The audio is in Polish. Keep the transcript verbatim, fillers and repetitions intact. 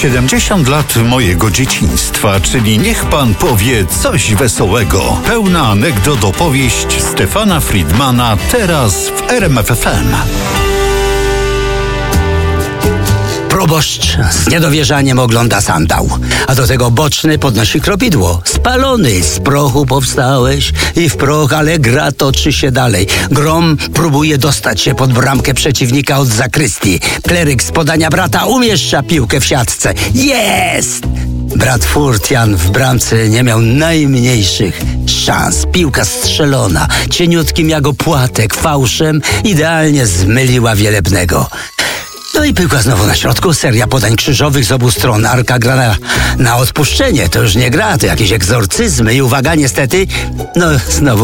siedemdziesiąt lat mojego dzieciństwa, czyli niech pan powie coś wesołego. Pełna anegdot opowieść Stefana Friedmana teraz w R M F F M. Proboszcz z niedowierzaniem ogląda sandał, a do tego boczny podnosi kropidło. Spalony, z prochu powstałeś i w proch, ale gra toczy się dalej. Grom próbuje dostać się pod bramkę przeciwnika od zakrystii. Kleryk z podania brata umieszcza piłkę w siatce. Jest! Brat Furtian w bramce nie miał najmniejszych szans. Piłka strzelona, cieniutkim jak opłatek, fałszem idealnie zmyliła Wielebnego. No i piłka znowu na środku, seria podań krzyżowych z obu stron. Arka gra na, na odpuszczenie, to już nie gra, to jakieś egzorcyzmy i uwaga, niestety, no znowu